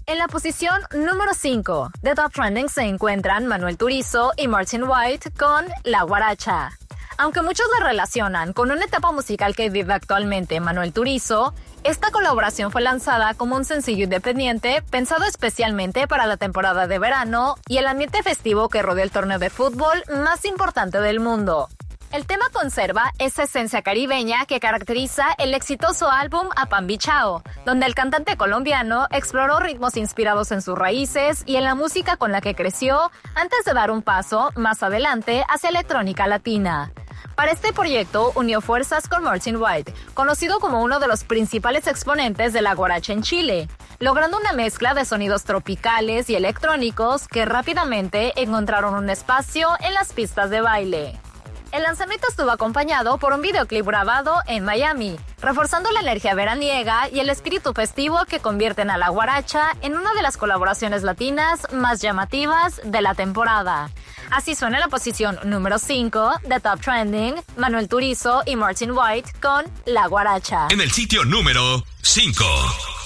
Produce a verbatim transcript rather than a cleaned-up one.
En la posición número cinco de Top Trending se encuentran Manuel Turizo y Martin White con La Guaracha. Aunque muchos la relacionan con una etapa musical que vive actualmente Manuel Turizo, esta colaboración fue lanzada como un sencillo independiente pensado especialmente para la temporada de verano y el ambiente festivo que rodea el torneo de fútbol más importante del mundo. El tema conserva esa esencia caribeña que caracteriza el exitoso álbum Apambichao, donde el cantante colombiano exploró ritmos inspirados en sus raíces y en la música con la que creció antes de dar un paso más adelante hacia electrónica latina. Para este proyecto unió fuerzas con Martin White, conocido como uno de los principales exponentes de la guaracha en Chile, logrando una mezcla de sonidos tropicales y electrónicos que rápidamente encontraron un espacio en las pistas de baile. El lanzamiento estuvo acompañado por un videoclip grabado en Miami, reforzando la energía veraniega y el espíritu festivo que convierten a la guaracha en una de las colaboraciones latinas más llamativas de la temporada. Así suena la posición número cinco de Top Trending, Manuel Turizo y Martin White con La Guaracha. En el sitio número cinco.